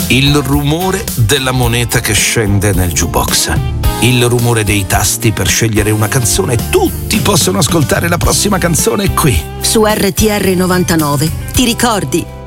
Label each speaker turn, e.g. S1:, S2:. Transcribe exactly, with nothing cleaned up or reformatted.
S1: Il rumore della moneta che scende nel jukebox. Il rumore dei tasti per scegliere una canzone. Tutti possono ascoltare la prossima canzone qui.
S2: Su R T R novantanove. Ti ricordi?